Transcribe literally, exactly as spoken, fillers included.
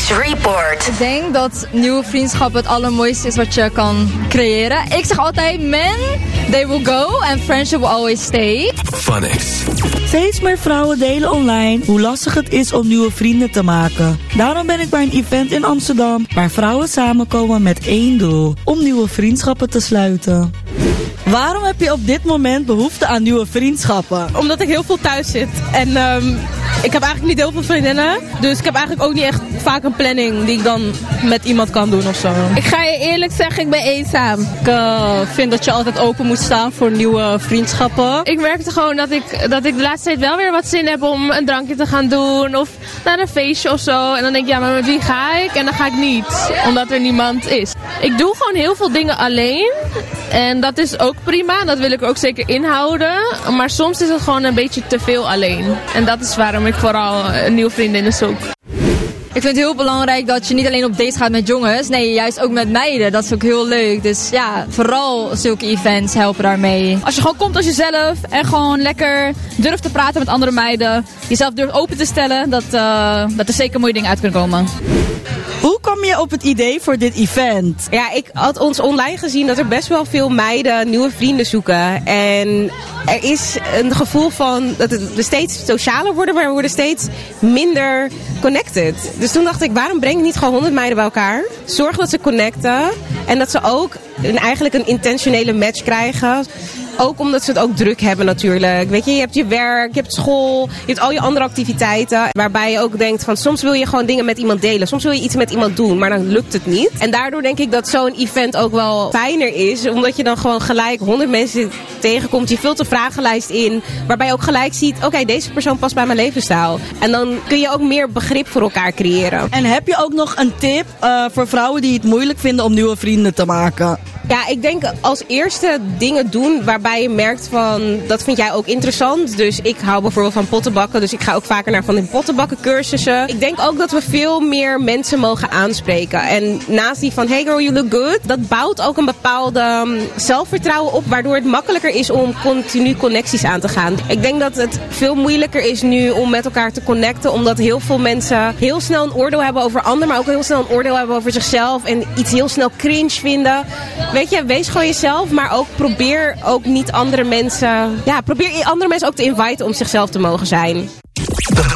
News Report. Ik denk dat nieuwe vriendschap het allermooiste is wat je kan creëren. Ik zeg altijd, men, they will go and friendship will always stay. Funix. Steeds meer vrouwen delen online hoe lastig het is om nieuwe vrienden te maken. Daarom ben ik bij een event in Amsterdam waar vrouwen samenkomen met één doel: om nieuwe vriendschappen te sluiten. Waarom heb je op dit moment behoefte aan nieuwe vriendschappen? Omdat ik heel veel thuis zit. En um, ik heb eigenlijk niet heel veel vriendinnen. Dus ik heb eigenlijk ook niet echt vaak een planning die ik dan met iemand kan doen of zo. Ik ga je eerlijk zeggen, ik ben eenzaam. Ik uh, vind dat je altijd open moet staan voor nieuwe vriendschappen. Ik merkte gewoon dat ik, dat ik de laatste tijd wel weer wat zin heb om een drankje te gaan doen. Of naar een feestje of zo. En dan denk ik, ja, maar met wie ga ik? En dan ga ik niet. Omdat er niemand is. Ik doe gewoon heel veel dingen alleen. En dat is ook prima. Dat wil ik ook zeker inhouden. Maar soms is het gewoon een beetje te veel alleen. En dat is waarom ik vooral een nieuwe vriendin zoek. Ik vind het heel belangrijk dat je niet alleen op dates gaat met jongens. Nee, juist ook met meiden. Dat is ook heel leuk. Dus ja, vooral zulke events helpen daarmee. Als je gewoon komt als jezelf en gewoon lekker durft te praten met andere meiden. Jezelf durft open te stellen. Dat, uh, dat er zeker mooie dingen uit kunnen komen. Hoe kwam je op het idee voor dit event? Ja, ik had ons online gezien dat er best wel veel meiden nieuwe vrienden zoeken. En er is een gevoel van dat we steeds socialer worden, maar we worden steeds minder connected. Dus toen dacht ik, waarom breng ik niet gewoon honderd meiden bij elkaar? Zorg dat ze connecten en dat ze ook een, eigenlijk een intentionele match krijgen. Ook omdat ze het ook druk hebben natuurlijk. Weet je, je hebt je werk, je hebt school, je hebt al je andere activiteiten. Waarbij je ook denkt van soms wil je gewoon dingen met iemand delen. Soms wil je iets met iemand doen, maar dan lukt het niet. En daardoor denk ik dat zo'n event ook wel fijner is. Omdat je dan gewoon gelijk honderd mensen tegenkomt. Je vult een vragenlijst in. Waarbij je ook gelijk ziet, oké, okay, deze persoon past bij mijn levensstijl. En dan kun je ook meer begrip voor elkaar creëren. En heb je ook nog een tip uh, voor vrouwen die het moeilijk vinden om nieuwe vrienden te maken? Ja, ik denk als eerste dingen doen waarbij je merkt van, dat vind jij ook interessant. Dus ik hou bijvoorbeeld van pottenbakken, dus ik ga ook vaker naar van die pottenbakken cursussen. Ik denk ook dat we veel meer mensen mogen aanspreken. En naast die van, hey girl, you look good, dat bouwt ook een bepaalde um, zelfvertrouwen op, waardoor het makkelijker is om continu connecties aan te gaan. Ik denk dat het veel moeilijker is nu om met elkaar te connecten, omdat heel veel mensen heel snel een oordeel hebben over anderen, maar ook heel snel een oordeel hebben over zichzelf en iets heel snel cringe vinden. Weet je, wees gewoon jezelf, maar ook probeer ook niet andere mensen... Ja, probeer andere mensen ook te inviten om zichzelf te mogen zijn. De